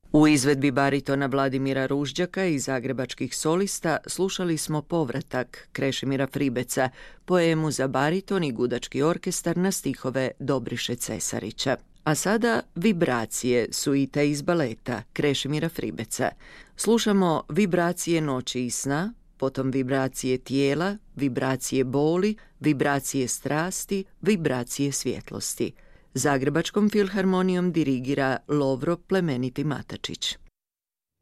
U izvedbi baritona Vladimira Ružđaka i zagrebačkih solista slušali smo Povratak Krešimira Fribeca, poemu za bariton i gudački orkestar na stihove Dobriše Cesarića. A sada Vibracije, suite iz baleta Krešimira Fribeca. Slušamo Vibracije noći i sna, potom Vibracije tijela, Vibracije boli, Vibracije strasti, Vibracije svjetlosti. Zagrebačkom filharmonijom dirigira Lovro Plemeniti Matačić.